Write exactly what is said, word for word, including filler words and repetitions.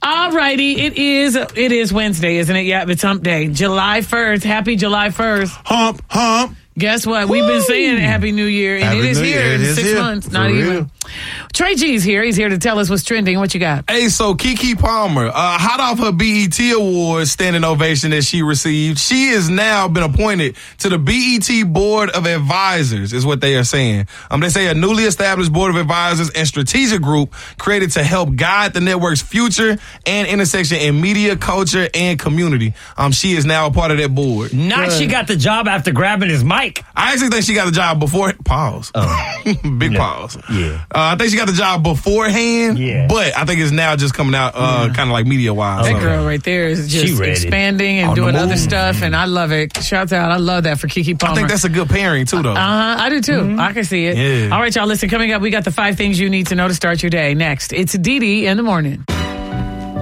All righty, it is it is Wednesday, isn't it? Yeah, it's hump day. July first. Happy July first. Hump, hump. Guess what? Woo. We've been saying Happy New Year, and Happy it is New here Year. in It is six here. months. For Not real. even. Trey G's here. He's here to tell us what's trending. What you got? Hey, so Keke Palmer, uh, hot off her B E T Awards standing ovation that she received, she has now been appointed to the B E T Board of Advisors, is what they are saying. Um, they say a newly established Board of Advisors and strategic group created to help guide the network's future and intersection in media, culture, and community. Um, she is now a part of that board. Not she got the job after grabbing his mic. I actually think she got the job before. Pause. Oh. Big No. pause. Yeah. Uh, I think she got the job beforehand. Yeah. But I think it's now just coming out uh, kind of like media wise. That girl right there is She just ready. expanding and On the doing other move. stuff, and I love it. Shouts out. I love that for Keke Palmer. I think that's a good pairing too, though. Uh-huh, I do too. I can see it. Yeah. All right, y'all, listen, coming up, we got the five things you need to know to start your day. Next, it's Dee Dee in the morning.